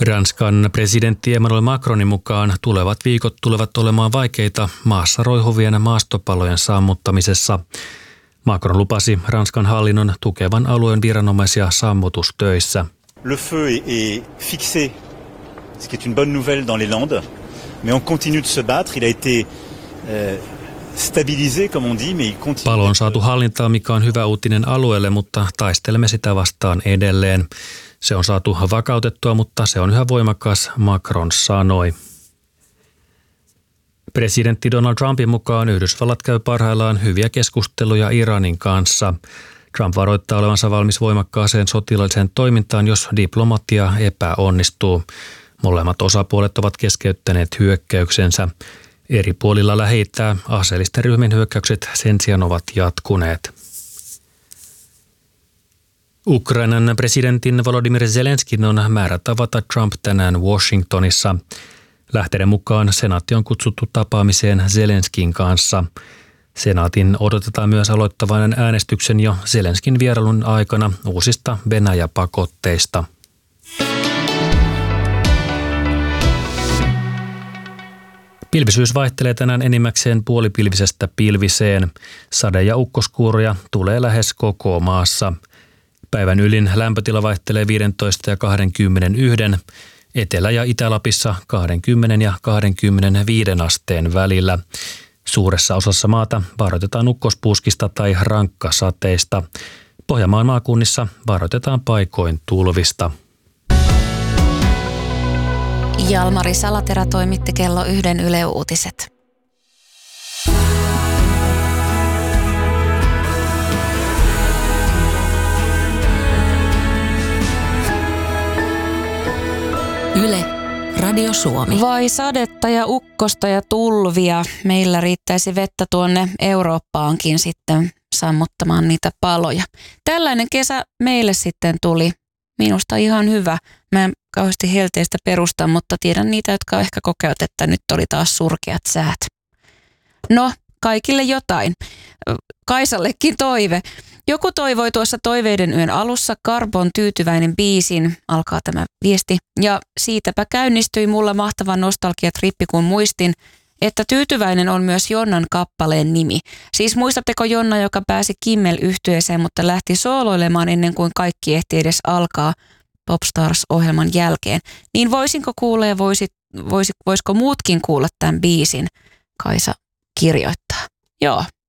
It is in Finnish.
Ranskan presidentti Emmanuel Macronin mukaan tulevat viikot tulevat olemaan vaikeita maassa roihuvien maastopalojen sammuttamisessa. Macron lupasi Ranskan hallinnon tukevan alueen viranomaisia sammutustöissä. Le feu est fixé, ce qui est une bonne nouvelle dans les Landes, mais on continue de se battre. Il a été stabilisé, comme on dit, mais il continue. Palo on saatu hallintaan, mikä on hyvä uutinen alueelle, mutta taistelemme sitä vastaan edelleen. Se on saatu vakautettua, mutta se on yhä voimakas, Macron sanoi. Presidentti Donald Trumpin mukaan Yhdysvallat käy parhaillaan hyviä keskusteluja Iranin kanssa. Trump varoittaa olevansa valmis voimakkaaseen sotilaalliseen toimintaan, jos diplomatia epäonnistuu. Molemmat osapuolet ovat keskeyttäneet hyökkäyksensä. Eri puolilla Lähi-itää aseellisten ryhmien hyökkäykset sen sijaan ovat jatkuneet. Ukrainan presidentin Volodymyr Zelenskin on määrä tavata Trump tänään Washingtonissa. Lähteiden mukaan senaatti on kutsuttu tapaamiseen Zelenskin kanssa. Senaatin odotetaan myös aloittavan äänestyksen jo Zelenskin vierailun aikana uusista Venäjä-pakotteista. Pilvisyys vaihtelee tänään enimmäkseen puolipilvisestä pilviseen. Sade- ja ukkoskuuroja tulee lähes koko maassa. Päivän ylin lämpötila vaihtelee 15 ja 21, Etelä- ja Itä-Lapissa 20 ja 25 asteen välillä. Suuressa osassa maata varoitetaan ukkospuuskista tai rankkasateista. Pohjanmaan maakunnissa varoitetaan paikoin tulvista. Jalmari Salaterä toimitti kello 1 Yle Uutiset. Yle, Radio Suomi. Vai sadetta ja ukkosta ja tulvia. Meillä riittäisi vettä tuonne Eurooppaankin sitten sammuttamaan niitä paloja. Tällainen kesä meille sitten tuli. Minusta ihan hyvä. Mä en kauheasti helteistä perusta, mutta tiedän niitä, jotka ehkä kokevat, että nyt oli taas surkeat säät. No, kaikille jotain. Kaisallekin toive. Joku toivoi tuossa Toiveiden yön alussa Karbon Tyytyväinen biisin, alkaa tämä viesti, ja siitäpä käynnistyi mulla mahtava nostalgiatrippi, kun muistin, että Tyytyväinen on myös Jonnan kappaleen nimi. Siis muistatteko Jonna, joka pääsi Kimmel-yhtyeeseen, mutta lähti sooloilemaan ennen kuin kaikki ehti edes alkaa Popstars-ohjelman jälkeen. Niin voisinko kuulla ja voisiko muutkin kuulla tämän biisin? Kaisa kirjoittaa. Joo.